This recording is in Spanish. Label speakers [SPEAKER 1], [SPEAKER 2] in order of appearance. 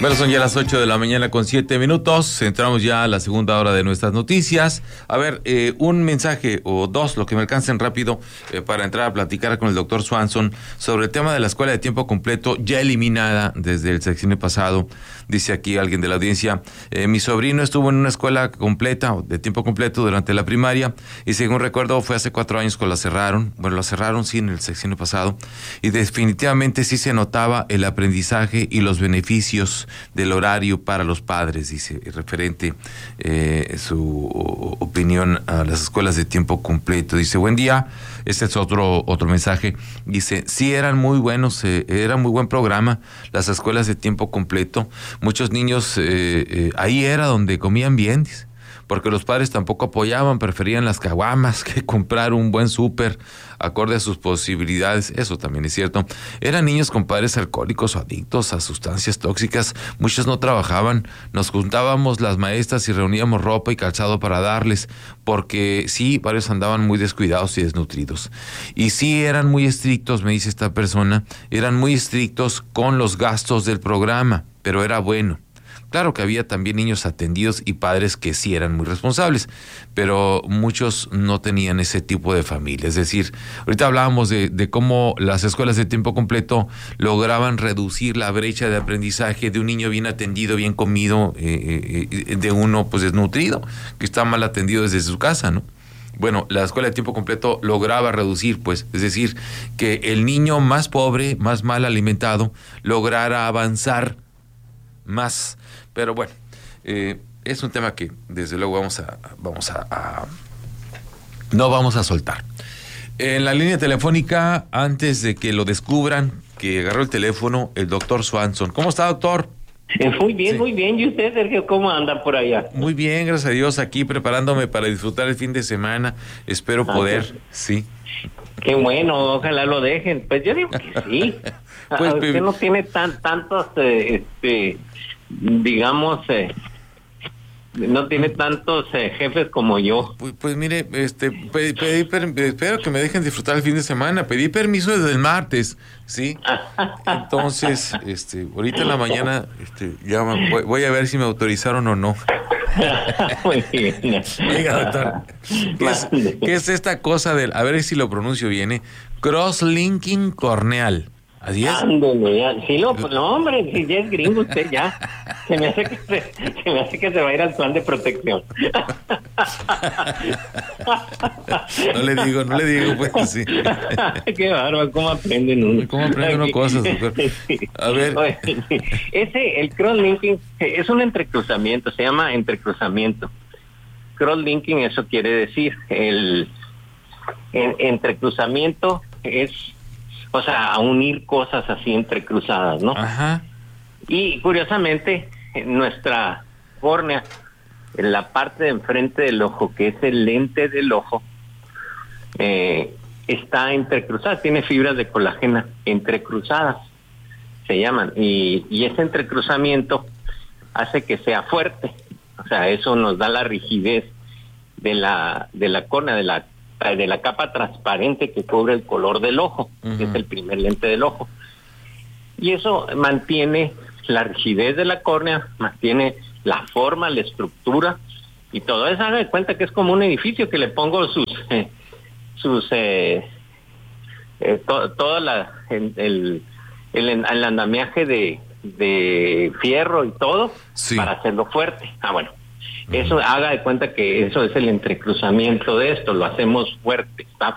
[SPEAKER 1] Bueno, son ya las 8 de la mañana con 7 minutos. Entramos ya a la segunda hora de nuestras noticias. A ver, un mensaje o dos, lo que me alcancen rápido, para entrar a platicar con el doctor Swanson sobre el tema de la escuela de tiempo completo, ya eliminada desde el sexenio pasado. Dice aquí alguien de la audiencia, mi sobrino estuvo en una escuela completa, de tiempo completo, durante la primaria, y según recuerdo fue hace 4 años que la cerraron. Bueno, la cerraron sí en el sexenio pasado, y definitivamente sí se notaba el aprendizaje y los beneficios del horario para los padres, dice, referente su opinión a las escuelas de tiempo completo. Dice, buen día, este es otro mensaje. Dice, sí eran muy buenos, era muy buen programa las escuelas de tiempo completo. Muchos niños, ahí era donde comían bien, dice, porque los padres tampoco apoyaban, preferían las caguamas que comprar un buen súper acorde a sus posibilidades. Eso también es cierto. Eran niños con padres alcohólicos o adictos a sustancias tóxicas. Muchos no trabajaban. Nos juntábamos las maestras y reuníamos ropa y calzado para darles, porque sí, varios andaban muy descuidados y desnutridos. Y sí eran muy estrictos, me dice esta persona, eran muy estrictos con los gastos del programa, pero era bueno. Claro que había también niños atendidos y padres que sí eran muy responsables, pero muchos no tenían ese tipo de familia. Es decir, ahorita hablábamos de cómo las escuelas de tiempo completo lograban reducir la brecha de aprendizaje de un niño bien atendido, bien comido, de uno pues desnutrido, que está mal atendido desde su casa, ¿no? Bueno, la escuela de tiempo completo lograba reducir, pues, es decir, que el niño más pobre, más mal alimentado, lograra avanzar más. Pero bueno, es un tema que desde luego no vamos a soltar. En la línea telefónica, antes de que lo descubran, que agarró el teléfono, el doctor Swanson. ¿Cómo está, doctor?
[SPEAKER 2] Muy bien,
[SPEAKER 1] Sí.
[SPEAKER 2] muy bien. ¿Y usted, Sergio, cómo anda por allá?
[SPEAKER 1] Muy bien, gracias a Dios, aquí preparándome para disfrutar el fin de semana. Espero poder,
[SPEAKER 2] pues,
[SPEAKER 1] sí.
[SPEAKER 2] Qué bueno, ojalá lo dejen. Pues yo digo que sí.
[SPEAKER 1] Pues,
[SPEAKER 2] Usted no tiene tantos, digamos, no tiene tantos jefes como yo.
[SPEAKER 1] Pues mire, espero que me dejen disfrutar el fin de semana. Pedí permiso desde el martes, ¿sí? Entonces, ahorita en la mañana, ya voy a ver si me autorizaron o no.
[SPEAKER 2] Muy bien.
[SPEAKER 1] Oiga, doctor, ¿qué es esta cosa del, a ver si lo pronuncio bien, cross-linking corneal? ¿Así es?
[SPEAKER 2] Ándale, ya. Sí, no, hombre, si ya es gringo usted ya. Se me hace que se va a ir al plan de protección.
[SPEAKER 1] No le digo, pues sí.
[SPEAKER 2] Qué bárbaro, ¿cómo aprenden uno?
[SPEAKER 1] ¿Cómo aprende uno cosas, doctor? A ver.
[SPEAKER 2] El cross-linking es un entrecruzamiento, se llama entrecruzamiento. Cross-linking, eso quiere decir, el entrecruzamiento es, o sea, a unir cosas así entrecruzadas, ¿no?
[SPEAKER 1] Ajá.
[SPEAKER 2] Y curiosamente, en nuestra córnea, en la parte de enfrente del ojo, que es el lente del ojo, está entrecruzada, tiene fibras de colágeno entrecruzadas, se llaman, y ese entrecruzamiento hace que sea fuerte, o sea, eso nos da la rigidez de la córnea, de la capa transparente que cubre el color del ojo, uh-huh, que es el primer lente del ojo. Y eso mantiene la rigidez de la córnea, mantiene la forma, la estructura y todo eso. Haga de cuenta que es como un edificio que le pongo el andamiaje de fierro y todo, sí, para hacerlo fuerte. Bueno, eso, haga de cuenta que eso es el entrecruzamiento de esto, lo hacemos fuerte, está